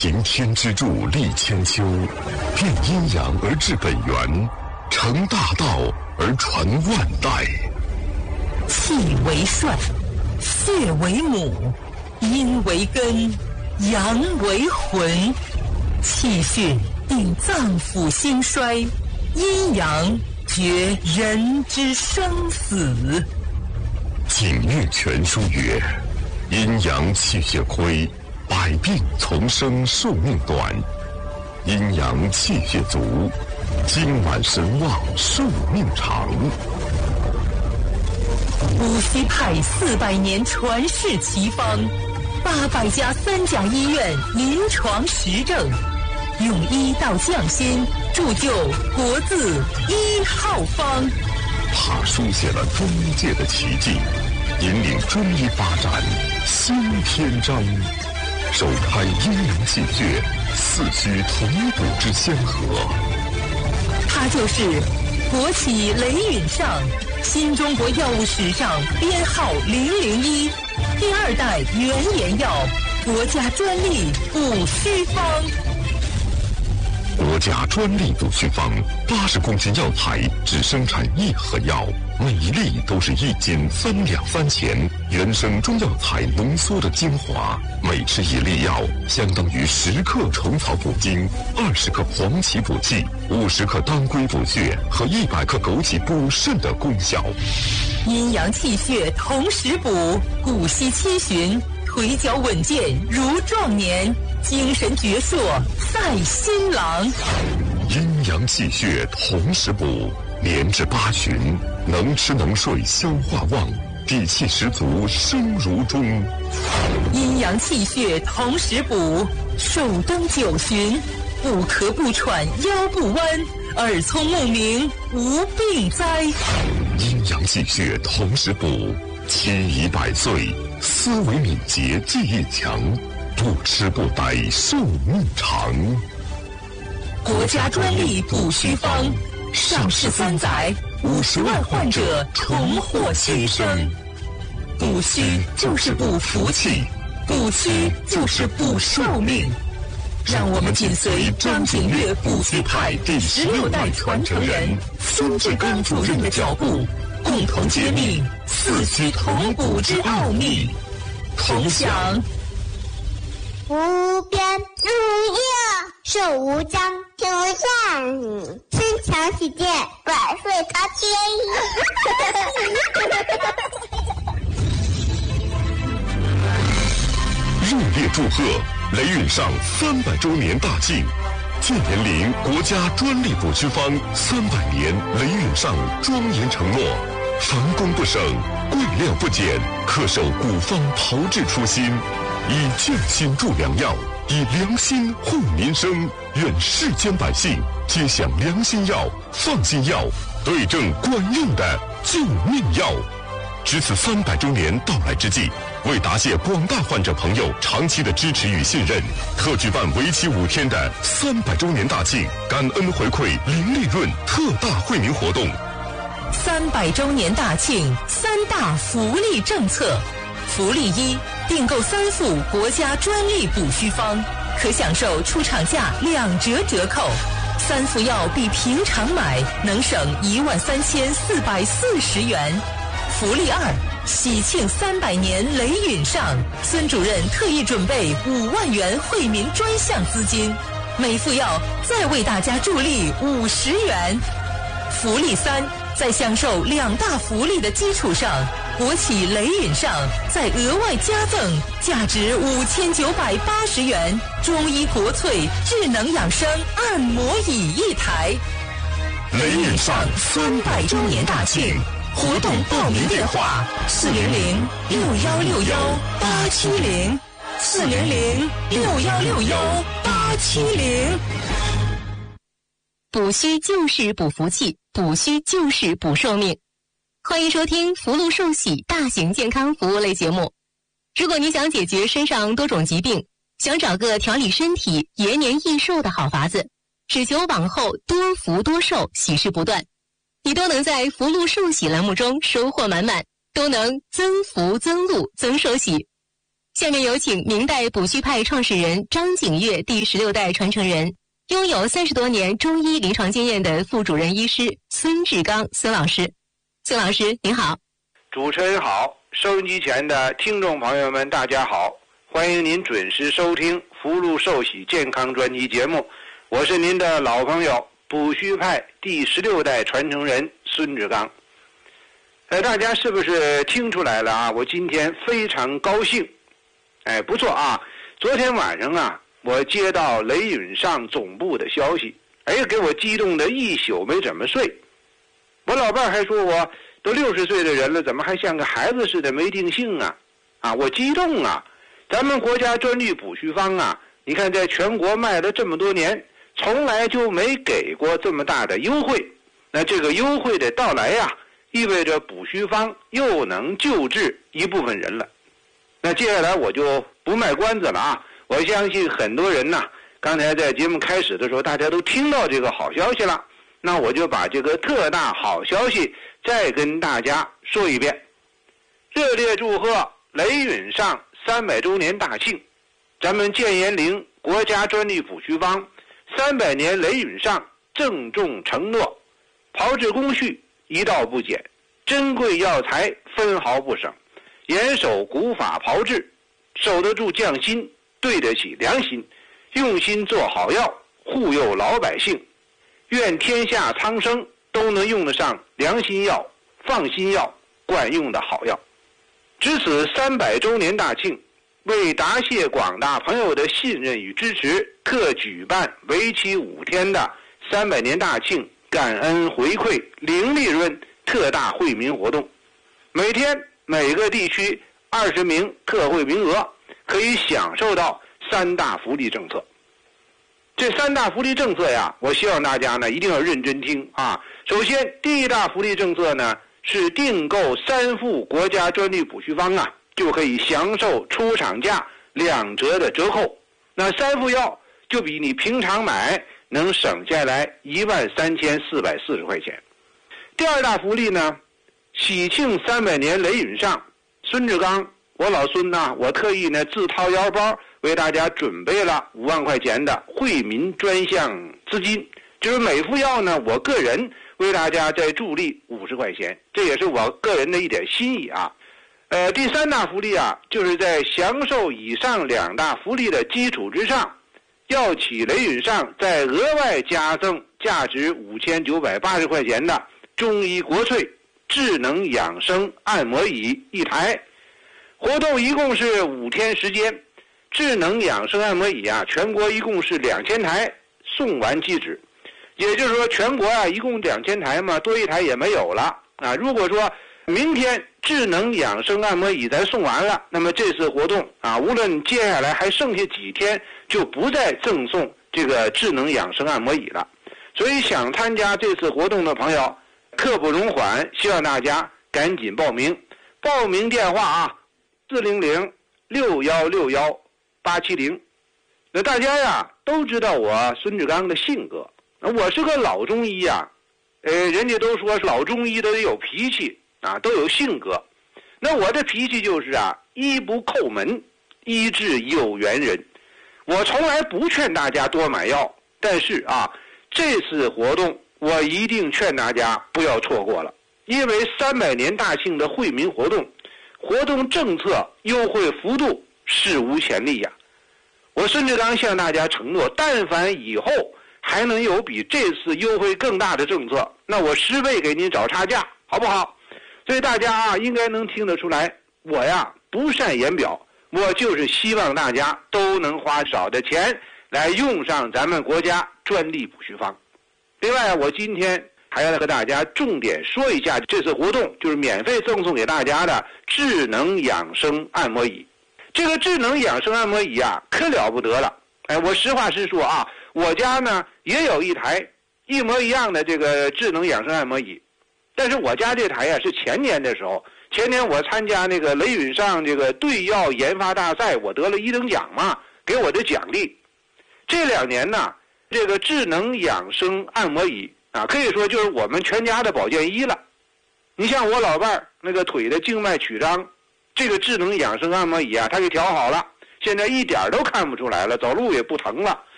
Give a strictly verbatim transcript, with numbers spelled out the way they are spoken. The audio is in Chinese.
行天之柱立千秋，变阴阳而治本源，成大道而传万代。 气为帅，血为母，阴为根，阳为魂。气血定脏腑兴衰，阴阳决人之生死。 景岳全书曰：阴阳气血亏，百病丛生，寿命短；阴阳气血足，精满神旺，寿命长。 戊戌派四百年传世奇方，八百家三甲医院临床实证，用医道匠心，铸就国字一号方。 他书写了中医界的奇迹，引领中医发展新篇章，首开阴阳气血四虚同补之香河。 他就是国企雷允上，新中国药物史上编号零零一，第二代原研药，国家专利补虚方。 国家专利补虚方，八十公斤药材只生产一盒药，每一粒都是一斤三两三钱，原生中药材浓缩的精华，每吃一粒药，相当于十克虫草补精，二十克黄芪补气，五十克当归补血和一百克枸杞补肾的功效。 阴阳气血同时补，骨息七旬，腿脚稳健如壮年，精神矍铄赛新郎。 阴阳气血同时补，连至八旬，能吃能睡，消化旺，底气十足，生如钟。 阴阳气血同时补，寿登九旬，不咳不喘，腰不弯，耳聪目明，无病灾。 阴阳气血同时补，七宜百岁，思维敏捷，记忆强，不吃不呆，寿命长。 国家专利补虚方，上市三载，五十万患者重获新生。补虚就是补福气，补虚就是补寿命。让我们紧随张景岳补虚派第十六代传承人孙志刚主任的脚步，共同揭秘四虚同补之奥秘，同享无边无业，寿无疆，天无限，身强体健，百岁高热烈祝贺雷允上三百周年大庆！建言林国家专利补虚方三百年，雷允上庄严承诺，防工不省，贵量不减，恪守古方炮制初心，以匠心助良药，以良心护民生。愿世间百姓皆享良心药、放心药，对症管用的救命药。值此三百周年到来之际，为答谢广大患者朋友长期的支持与信任，特举办为期五天的三百周年大庆感恩回馈零利润特大惠民活动。 三百周年大庆三大福利政策：福利一，订购三副国家专利补虚方，可享受出厂价两折折扣，三副药比平常买能省一万三千四百四十元。福利二，喜庆三百年雷允上，孙主任特意准备五万元惠民专项资金，每副药再为大家助力五十元。福利三，在享受两大福利的基础上，国企雷允上再额外加赠价值五千九百八十元中医国粹智能养生按摩椅一台。 雷允上三百周年大庆！ 活动报名电话：四零零六幺六幺八七零，四零零六幺六幺八七零。 补虚就是补福气，补虚就是补寿命。欢迎收听福禄寿喜大型健康服务类节目。如果你想解决身上多种疾病，想找个调理身体、延年益寿的好法子，只求往后多福多寿，喜事不断，你都能在福禄寿喜栏目中收获满满，都能增福增禄增寿喜。 下面有请明代补虚派创始人张景岳第十六代传承人，拥有三十多年中医临床经验的副主任医师孙志刚孙老师。孙老师您好。 主持人好，收音机前的听众朋友们大家好，欢迎您准时收听福禄寿喜健康专辑节目，我是您的老朋友补虚派第十六代传承人孙志刚。呃，大家是不是听出来了啊？我今天非常高兴。哎，不错啊！昨天晚上啊，我接到雷允上总部的消息，哎，给我激动的一宿没怎么睡。我老伴还说我都六十岁的人了，怎么还像个孩子似的没定性啊？啊，我激动啊！咱们国家专利补虚方啊，你看在全国卖了这么多年，从来就没给过这么大的优惠。那这个优惠的到来呀、啊，意味着补虚方又能救治一部分人了。那接下来我就不卖关子了啊！我相信很多人呢，刚才在节目开始的时候，大家都听到这个好消息了。那我就把这个特大好消息再跟大家说一遍。热烈祝贺雷允上三百周年大庆！咱们建言陵国家专利补虚方三百年雷允上郑重承诺，炮制工序一道不减，珍贵药材分毫不省。严守古法炮制，守得住匠心，对得起良心，用心做好药，护佑老百姓。愿天下苍生都能用得上良心药、放心药、管用的好药。值此三百周年大庆，为答谢广大朋友的信任与支持，特举办为期五天的三百年大庆感恩回馈零利润特大惠民活动。每天每个地区二十名特惠名额，可以享受到三大福利政策。这三大福利政策呀，我希望大家呢一定要认真听啊。首先，第一大福利政策呢是订购三副国家专利补虚方啊，就可以享受出厂价两折的折扣。那三副药就比你平常买能省下来一万三千四百四十块钱。第二大福利呢，喜庆三百年雷允上，孙志刚，我老孙呐，我特意呢自掏腰包为大家准备了五万块钱的惠民专项资金，就是每副药呢，我个人为大家再助力五十块钱，这也是我个人的一点心意啊。呃，第三大福利啊，就是在享受以上两大福利的基础之上，药企雷允上再额外加赠价值五千九百八十块钱的中医国粹智能养生按摩椅一台。活动一共是五天时间，智能养生按摩椅啊，全国一共是两千台，送完即止。也就是说，全国啊一共两千台嘛，多一台也没有了啊。如果说明天智能养生按摩椅咱送完了，那么这次活动啊，无论接下来还剩下几天，就不再赠送这个智能养生按摩椅了。所以想参加这次活动的朋友，刻不容缓，希望大家赶紧报名。报名电话啊，四零零六幺六幺八七零。那大家呀都知道我孙志刚的性格，我是个老中医啊，呃，人家都说老中医都得有脾气啊，都有性格。那我的脾气就是啊，一不叩门，医治有缘人。我从来不劝大家多买药，但是啊，这次活动我一定劝大家不要错过了，因为三百年大庆的惠民活动，活动政策优惠幅度史无前例呀、啊！我孙志刚向大家承诺，但凡以后还能有比这次优惠更大的政策，那我十倍给您找差价，好不好？所以大家啊，应该能听得出来，我呀不善言表，我就是希望大家都能花少的钱来用上咱们国家专利补虚方。另外，我今天还要和大家重点说一下这次活动，就是免费赠送给大家的智能养生按摩椅。这个智能养生按摩椅啊，可了不得了。哎，我实话实说啊，我家呢也有一台一模一样的这个智能养生按摩椅，但是我家这台呀、啊、是前年的时候，前年我参加那个雷允上这个对药研发大赛，我得了一等奖嘛，给我的奖励。这两年呢，这个智能养生按摩椅啊，可以说就是我们全家的保健医了。你像我老伴儿那个腿的静脉曲张， 这个智能养生按摩椅啊，它给调好了，现在一点都看不出来了，走路也不疼了，